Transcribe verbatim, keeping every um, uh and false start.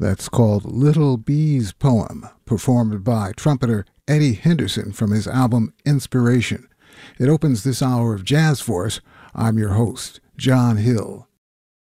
That's called Little Bee's Poem, performed by trumpeter Eddie Henderson from his album Inspiration. It opens this hour of jazz for us. I'm your host, John Hill.